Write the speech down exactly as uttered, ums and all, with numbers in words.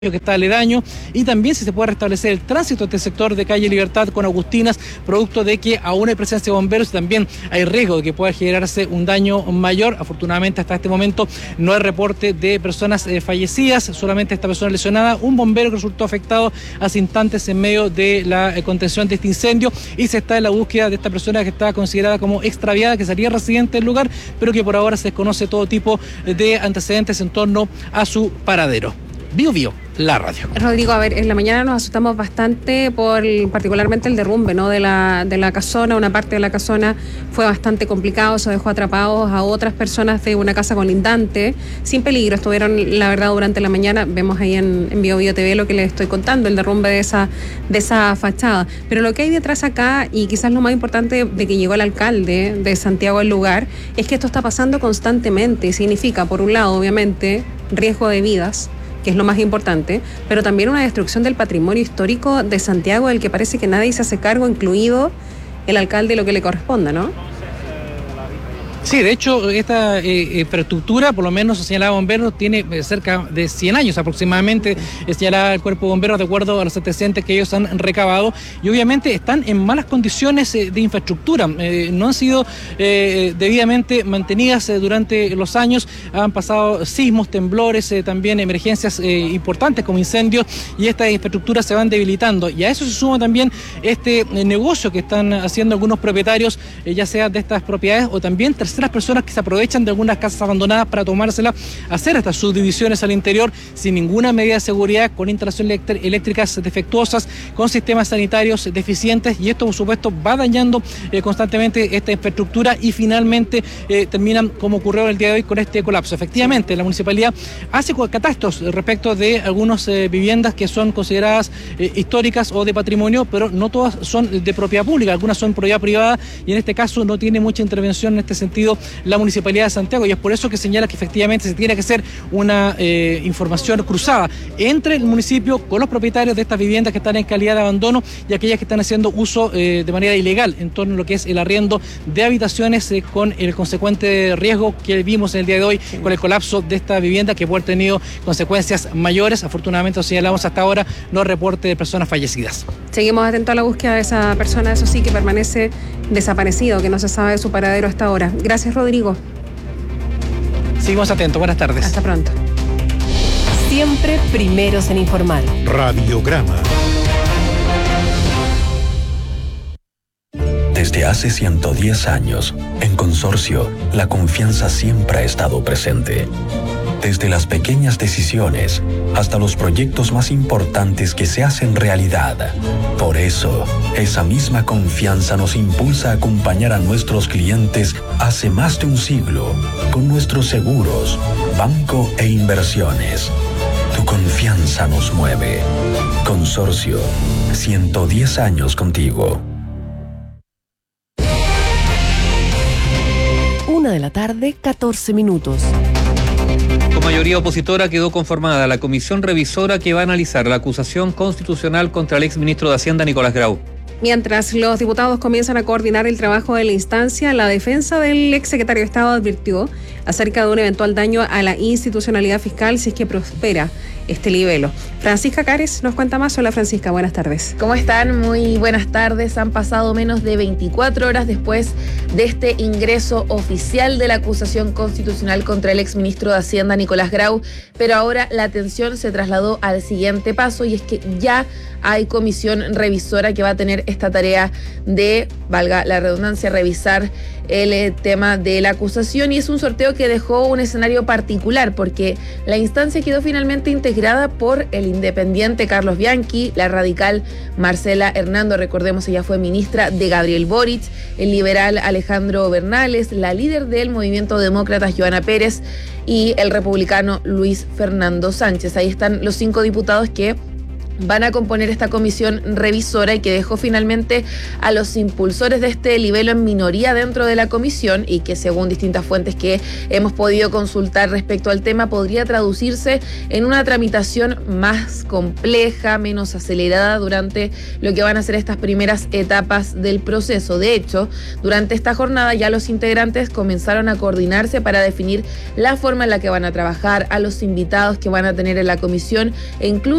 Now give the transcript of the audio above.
que está aledaño, y también si se puede restablecer el tránsito de este sector de calle Libertad con Agustinas, producto de que aún hay presencia de bomberos y también hay riesgo de que pueda generarse un daño mayor. Afortunadamente hasta este momento no hay reporte de personas eh, fallecidas, solamente esta persona lesionada, un bombero que resultó afectado hace instantes en medio de la eh, contención de este incendio, y se está en la búsqueda de esta persona que está considerada como extraviada, que sería residente del lugar, pero que por ahora se desconoce todo tipo de antecedentes en torno a su paradero. Bio Bio, la radio. Rodrigo, a ver, en la mañana nos asustamos bastante por particularmente el derrumbe, ¿no? de la de la casona. Una parte de la casona fue bastante complicado, se dejó atrapados a otras personas de una casa colindante, sin peligro. Estuvieron, la verdad, durante la mañana, vemos ahí en, en Bio Bio T V lo que les estoy contando, el derrumbe de esa, de esa fachada. Pero lo que hay detrás acá, y quizás lo más importante de que llegó el alcalde de Santiago al lugar, es que esto está pasando constantemente, y significa, por un lado, obviamente, riesgo de vidas, que es lo más importante, pero también una destrucción del patrimonio histórico de Santiago, del que parece que nadie se hace cargo, incluido el alcalde, lo que le corresponda, ¿no? Sí, de hecho, esta eh, infraestructura, por lo menos señalaba bomberos, tiene eh, cerca de cien años aproximadamente, eh, señalaba el cuerpo de bomberos de acuerdo a los antecedentes que ellos han recabado, y obviamente están en malas condiciones eh, de infraestructura, eh, no han sido eh, debidamente mantenidas eh, durante los años, han pasado sismos, temblores, eh, también emergencias eh, importantes como incendios, y estas infraestructuras se van debilitando, y a eso se suma también este eh, negocio que están haciendo algunos propietarios, eh, ya sea de estas propiedades o también terceras personas que se aprovechan de algunas casas abandonadas para tomárselas, hacer estas subdivisiones al interior sin ninguna medida de seguridad, con instalaciones eléctricas defectuosas, con sistemas sanitarios deficientes, y esto por supuesto va dañando eh, constantemente esta infraestructura, y finalmente eh, terminan como ocurrió el día de hoy con este colapso. Efectivamente, la municipalidad hace catastros respecto de algunas eh, viviendas que son consideradas eh, históricas o de patrimonio, pero no todas son de propiedad pública, algunas son propiedad privada, y en este caso no tiene mucha intervención en este sentido la Municipalidad de Santiago, y es por eso que señala que efectivamente se tiene que hacer una eh, información cruzada entre el municipio con los propietarios de estas viviendas que están en calidad de abandono y aquellas que están haciendo uso eh, de manera ilegal en torno a lo que es el arriendo de habitaciones, eh, con el consecuente riesgo que vimos en el día de hoy con el colapso de esta vivienda, que puede haber tenido consecuencias mayores. Afortunadamente, lo señalamos hasta ahora, no reporte de personas fallecidas. Seguimos atentos a la búsqueda de esa persona, eso sí, que permanece desaparecido, que no se sabe de su paradero hasta ahora. Gracias, Rodrigo. Seguimos atentos. Buenas tardes. Hasta pronto. Siempre primeros en informar. Radiograma. Desde hace ciento diez años, en Consorcio, la confianza siempre ha estado presente. Desde las pequeñas decisiones hasta los proyectos más importantes que se hacen realidad. Por eso, esa misma confianza nos impulsa a acompañar a nuestros clientes hace más de un siglo con nuestros seguros, banco e inversiones. Tu confianza nos mueve. Consorcio, ciento diez años contigo. Una de la tarde, catorce minutos. Con mayoría opositora quedó conformada la comisión revisora que va a analizar la acusación constitucional contra el exministro de Hacienda, Nicolás Grau. Mientras los diputados comienzan a coordinar el trabajo de la instancia, la defensa del exsecretario de Estado advirtió acerca de un eventual daño a la institucionalidad fiscal si es que prospera este libelo. Francisca Cares nos cuenta más. Hola, Francisca, buenas tardes. ¿Cómo están? Muy buenas tardes. Han pasado menos de veinticuatro horas después de este ingreso oficial de la acusación constitucional contra el exministro de Hacienda, Nicolás Grau, pero ahora la atención se trasladó al siguiente paso, y es que ya hay comisión revisora que va a tener esta tarea de, valga la redundancia, revisar el eh, tema de la acusación, y es un sorteo que dejó un escenario particular porque la instancia quedó finalmente integrada por el independiente Carlos Bianchi, la radical Marcela Hernando, recordemos ella fue ministra de Gabriel Boric, el liberal Alejandro Bernales, la líder del movimiento demócrata Joana Pérez y el republicano Luis Fernando Sánchez. Ahí están los cinco diputados que van a componer esta comisión revisora y que dejó finalmente a los impulsores de este libelo en minoría dentro de la comisión y que, según distintas fuentes que hemos podido consultar respecto al tema, podría traducirse en una tramitación más compleja, menos acelerada durante lo que van a ser estas primeras etapas del proceso. De hecho, durante esta jornada ya los integrantes comenzaron a coordinarse para definir la forma en la que van a trabajar, a los invitados que van a tener en la comisión e incluso